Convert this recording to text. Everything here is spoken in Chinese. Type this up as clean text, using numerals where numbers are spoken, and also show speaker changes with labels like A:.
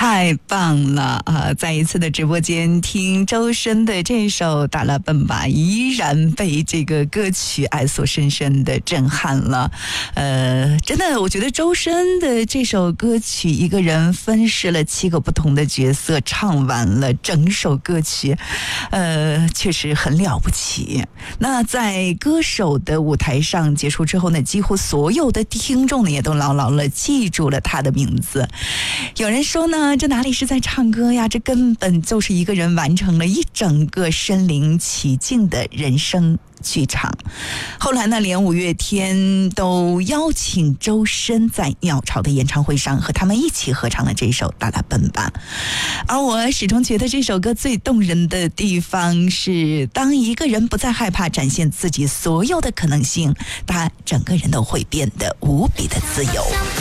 A: 太棒了啊！再一次的直播间听周深的这首《达拉奔吧》，依然被这个歌曲爱所深深的震撼了。真的，我觉得周深的这首歌曲，一个人分饰了7个不同的角色，唱完了整首歌曲，确实很了不起。那在歌手的舞台上结束之后呢，几乎所有的听众呢也都牢牢了记住了他的名字。有人说呢，这哪里是在唱歌呀，这根本就是一个人完成了一整个身临其境的人生剧场。后来呢，连五月天都邀请周深在鸟巢的演唱会上和他们一起合唱了这首《达拉奔吧》。而我始终觉得这首歌最动人的地方是，当一个人不再害怕展现自己所有的可能性，他整个人都会变得无比的自由。